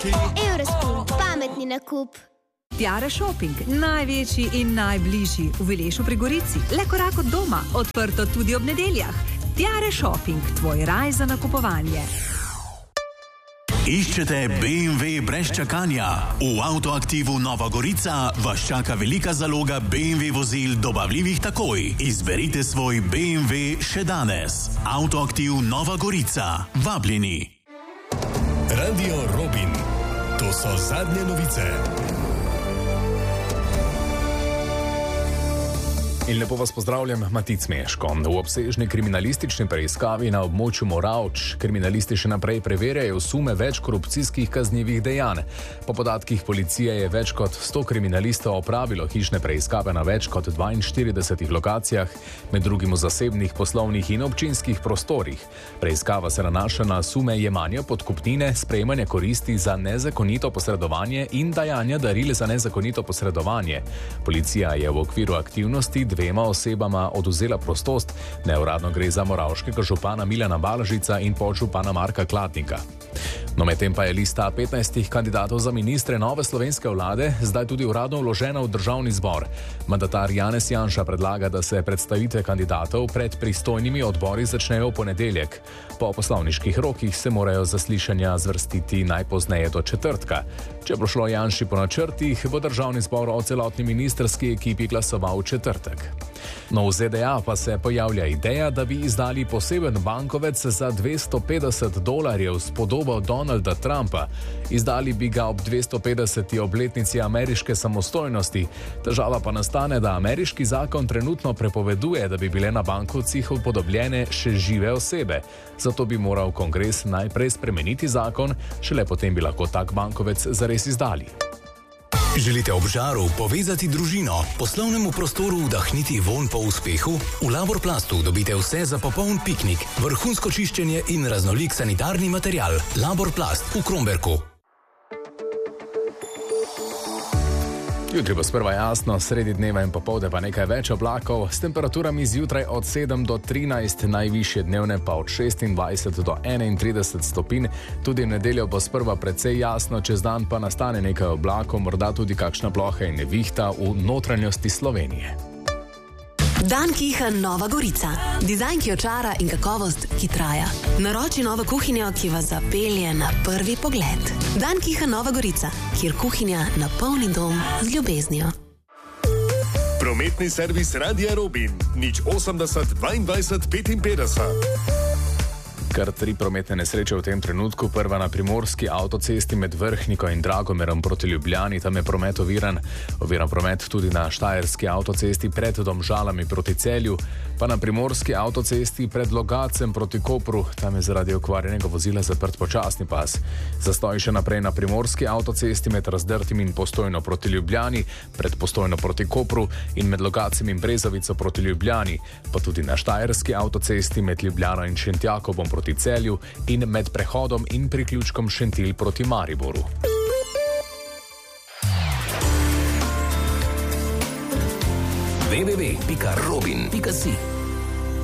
Eurospin, pametni nakup. Tiare Shopping, največji in najbližji v Vilešu pri Gorici. Le korak od doma, odprto tudi ob nedeljah. Tiare Shopping, tvoj raj za nakupovanje. Iščete BMW brez čakanja? V Avtoaktivu Nova Gorica vas čaka velika zaloga BMW vozil dobavljivih takoj. Izberite svoj BMW še danes. Avtoaktiv Nova Gorica. Vabljeni. Radio Robin. To so zadnje novice. In lepo vas pozdravljam, Matic Meško. V obsežni kriminalistični preiskavi na območju Moravč kriminalisti še naprej preverjajo sume več korupcijskih kaznjivih dejanj. Po podatkih policije je več kot 100 kriminalistov opravilo hišne preiskave na več kot 42 lokacijah, med drugim v zasebnih, poslovnih in občinskih prostorih. Preiskava se nanaša na sume jemanja podkupnine, sprejemanja koristi za nezakonito posredovanje in dajanja daril za nezakonito posredovanje. Policija je v okviru aktivnosti dvema osebama odvzela prostost, neuradno gre za moravškega župana Milana Balažica in podžupana Marka Klatnika. No, medtem pa je lista 15 kandidatov za ministre nove slovenske vlade zdaj tudi uradno vložena v državni zbor. Mandatar Janez Janša predlaga, da se predstavitve kandidatov pred pristojnimi odbori začnejo v ponedeljek. Po poslovniških rokih se morajo zaslišanja zvrstiti najpozneje do četrtka. Če bo šlo Janši po načrtih, bo državni zbor o celotni ministrski ekipi glasoval v četrtek. No, v ZDA pa se pojavlja ideja, da bi izdali poseben bankovec za $250 s podobo Donalda Trumpa. Izdali bi ga ob 250. obletnici ameriške samostojnosti. Težava pa nastane, da ameriški zakon trenutno prepoveduje, da bi bile na bankovcih upodobljene še žive osebe. Zato bi moral kongres najprej spremeniti zakon, šele potem bi lahko tak bankovec zares izdali. Želite ob žaru povezati družino, poslovnemu prostoru vdahniti vonj po uspehu? V Laborplastu dobite vse za popoln piknik, vrhunsko čiščenje in raznolik sanitarni material. Laborplast v Kromberku. Jutri bo sprva jasno, sredi dneva in popoldne pa nekaj več oblakov, s temperaturami zjutraj od 7 do 13, najvišje dnevne pa od 26 do 31 stopinj. Tudi v nedeljo bo sprva precej jasno, čez dan pa nastane nekaj oblakov, morda tudi kakšna ploha in nevihta v notranjosti Slovenije. Dan Kiha Nova Gorica. Dizajn, ki očara in kakovost, ki traja. Naroči novo kuhinjo, ki vas zapelje na prvi pogled. Dan Kiha Nova Gorica, kjer kuhinja napolni dom z ljubeznijo. Prometni servis Radia Robin. 080 22 55. Kar 3 prometne nesreče v tem trenutku. Prva na primorski avtocesti med Vrhniko in Dragomerom proti Ljubljani, tam je promet oviran. Oviran promet tudi na štajerski avtocesti pred Domžalami proti Celju, pa na primorski avtocesti pred Logacem proti Kopru, tam je zaradi okvarjenega vozila zaprt počasni pas. Zastoj še naprej na primorski avtocesti med Razdrtim in Postojno proti Ljubljani, pred Postojno proti Kopru in med Logacem in Brezovico proti Ljubljani, pa tudi na štajerski avtocesti med Ljubljano in Šentjakobom proti Celju in med prehodom in priključkom Šentilj proti Mariboru. www.robin.si